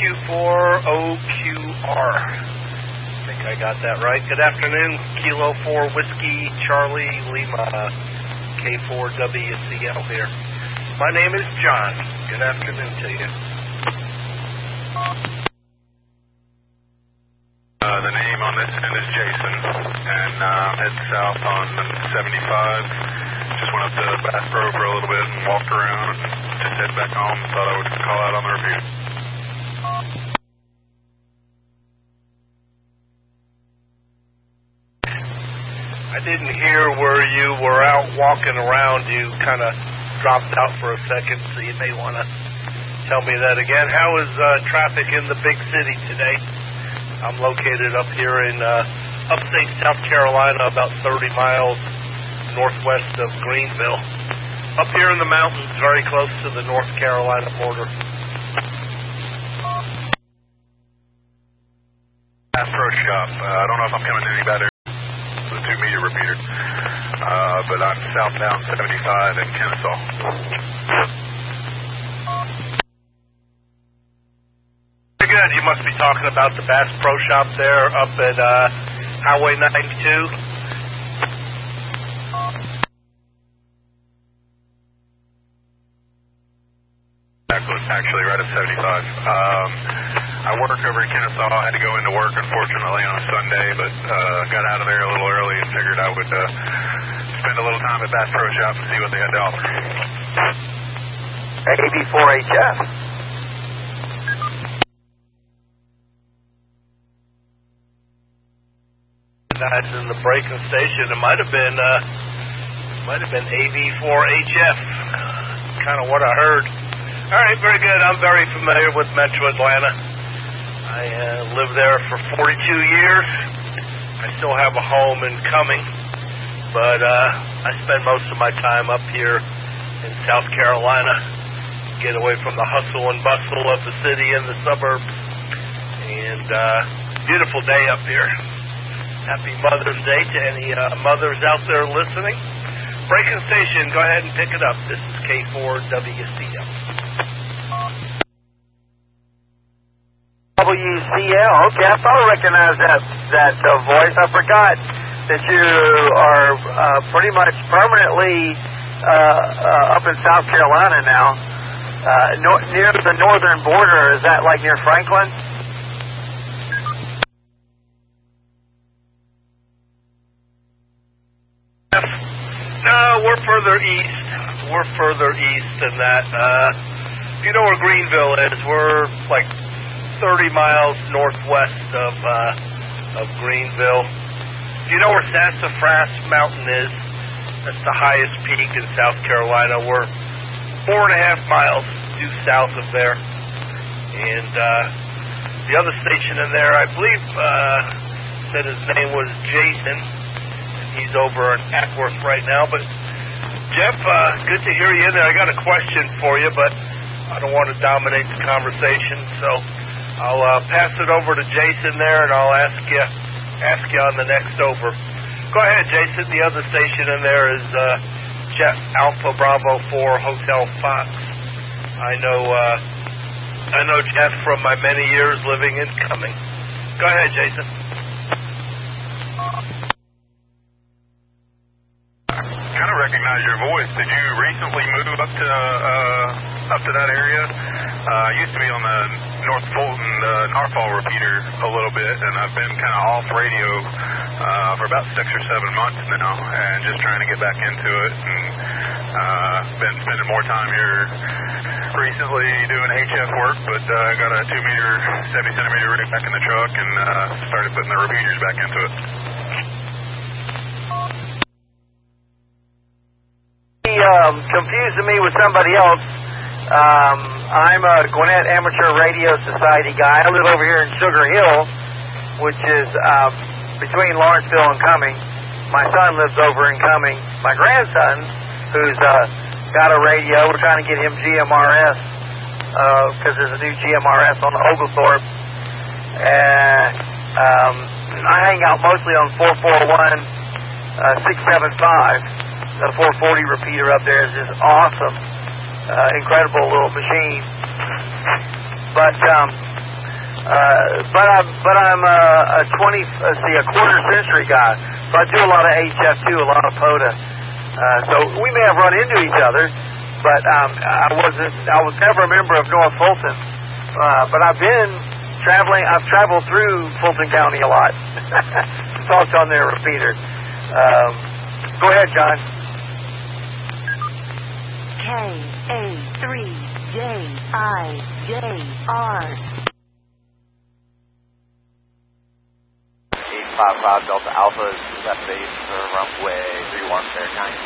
Q4OQR. I think I got that right. Good afternoon, Kilo 4 Whiskey Charlie Lima, K4WCL here. My name is John. Good afternoon to you. The name on this end is Jason, and head south on 75. Just went up to Bass Pro for a little bit and walked around and just head back home. Thought I would call out on the review. I didn't hear where you were out walking around. You kind of dropped out for a second, so you may want to tell me that again. How is traffic in the big city today? I'm located up here in upstate South Carolina, about 30 miles northwest of Greenville. Up here in the mountains, very close to the North Carolina border. Bass Pro Shop. I don't know if I'm coming any better. The 2-meter repeater. But I'm southbound 75 in Kennesaw. Very good. You must be talking about the Bass Pro Shop there up at Highway 92. Actually right at 75. I work over in Kennesaw. I had to go into work, unfortunately, on a Sunday, but got out of there a little early and figured I would spend a little time at Bass Pro Shop and see what they had to offer. AB4HF. That's in the braking station. It might have been AB4HF. Kind of what I heard. All right, very good. I'm very familiar with Metro Atlanta. I lived there for 42 years. I still have a home in Cumming, but I spend most of my time up here in South Carolina. Get away from the hustle and bustle of the city and the suburbs. And beautiful day up here. Happy Mother's Day to any mothers out there listening. Braking station, go ahead and pick it up. This is K4WCL. WCL. Okay, I thought I recognized that voice. I forgot that you are pretty much permanently up in South Carolina now, near the northern border. Is that like near Franklin? No, we're further east. We're further east than that. If you know where Greenville is, we're like 30 miles northwest of Greenville. If you know where Sassafras Mountain is, that's the highest peak in South Carolina. We're 4.5 miles due south of there. And the other station in there, I believe, said his name was Jason. He's over in Ackworth right now. But, Jeff, good to hear you in there. I got a question for you, but I don't want to dominate the conversation, so I'll pass it over to Jason there, and I'll ask you on the next over. Go ahead, Jason. The other station in there is Jeff Alpha Bravo 4 Hotel Fox. I know Jeff from my many years living in Cumming. Go ahead, Jason. Kind of recognize your voice. Did you recently move up to that area? I used to be on the North Fulton Narfall repeater a little bit, and I've been kind of off radio for about 6 or 7 months now, and just trying to get back into it. And been spending more time here recently doing HF work, but got a 2-meter, 70-centimeter rig back in the truck, and started putting the repeaters back into it. Confusing me with somebody else. I'm a Gwinnett Amateur Radio Society guy. I live over here in Sugar Hill, which is between Lawrenceville and Cumming. My son lives over in Cumming. My grandson, who's got a radio, we're trying to get him GMRS because there's a new GMRS on the Oglethorpe. And I hang out mostly on 441 675. The 440 repeater up there is just awesome. Incredible little machine. But But I'm a quarter century guy. So I do a lot of HF too, a lot of POTA. So we may have run into each other, but I was never a member of North Fulton. But I've traveled through Fulton County a lot. Talked on their repeater. Go ahead, John. KA3JIJR 855 Delta Alpha is that base for runway 31 Fahrenheit.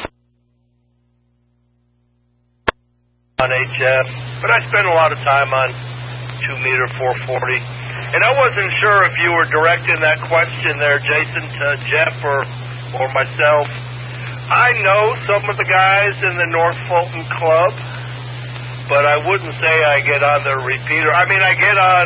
On HF, but I spent a lot of time on 2-meter 440. And I wasn't sure if you were directing that question there, Jason, to Jeff or myself. I know some of the guys in the North Fulton Club, but I wouldn't say I get on their repeater. I mean, I get on,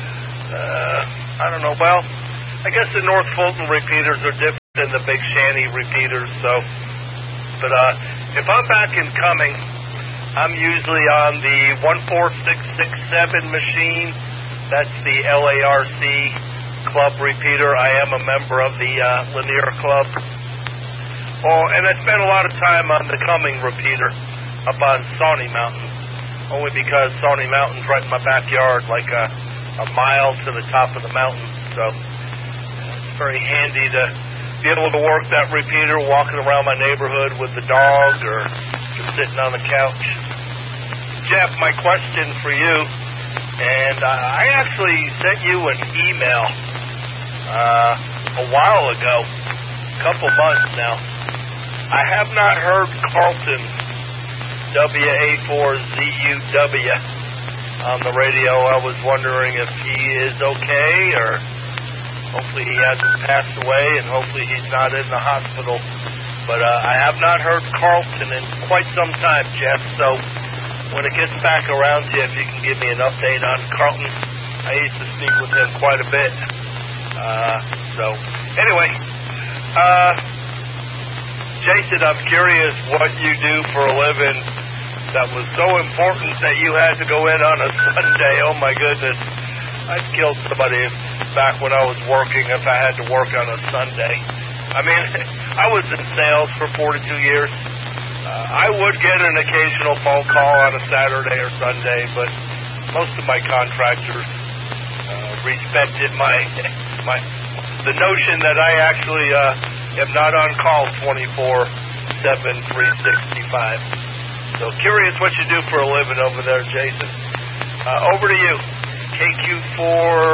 I don't know, well, I guess the North Fulton repeaters are different than the Big Shanty repeaters, so. But if I'm back in Cumming, I'm usually on the 14667 machine. That's the LARC club repeater. I am a member of the Lanier Club. Oh, and I spent a lot of time on the Cumming repeater up on Sawney Mountain, only because Sawney Mountain's right in my backyard, like a mile to the top of the mountain. So it's very handy to be able to work that repeater walking around my neighborhood with the dog or just sitting on the couch. Jeff, my question for you, and I actually sent you an email a while ago, a couple months now. I have not heard Carlton WA4ZUW on the radio. I was wondering if he is okay, or hopefully he hasn't passed away, and hopefully he's not in the hospital. But I have not heard Carlton in quite some time, Jeff, so when it gets back around to you, if you can give me an update on Carlton. I used to speak with him quite a bit. So, anyway, Jason, I'm curious what you do for a living that was so important that you had to go in on a Sunday. Oh, my goodness. I'd kill somebody back when I was working if I had to work on a Sunday. I mean, I was in sales for 42 years. I would get an occasional phone call on a Saturday or Sunday, but most of my contractors respected the notion that I actually am not on call 24/7, 365. So curious what you do for a living over there, Jason. Over to you. KQ4.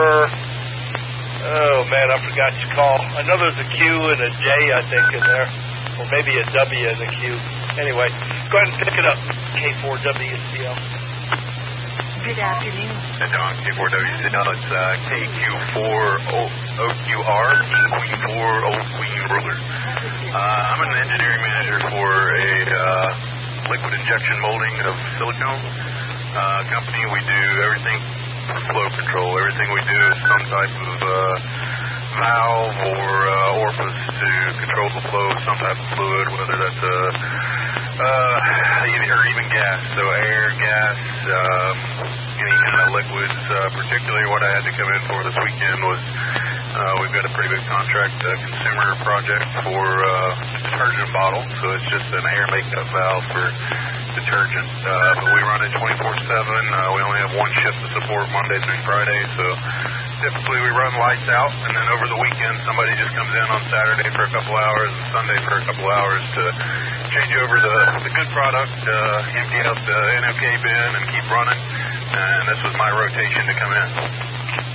Oh man, I forgot your call. I know there's a Q and a J, I think, in there, or maybe a W and a Q. Anyway, go ahead and pick it up. K4WCL. Good afternoon. Don, K4WCL. It's KQ4OQR, Queen 4, Old Queen Ruler. I'm an engineering manager for a liquid injection molding of silicone company. We do everything for flow control. Everything we do is some type of valve or orifice to control the flow of some type of fluid, whether that's or even gas, so air, gas, any kind of liquids. Particularly what I had to come in for this weekend was we've got a pretty big contract consumer project for detergent bottle, so it's just an air makeup valve for detergent. But we run it 24/7. We only have one shift to support Monday through Friday, so typically we run lights out, and then over the weekend somebody just comes in on Saturday for a couple hours and Sunday for a couple hours to change over the good product, empty out the NOK bin, and keep running. And this was my rotation to come in.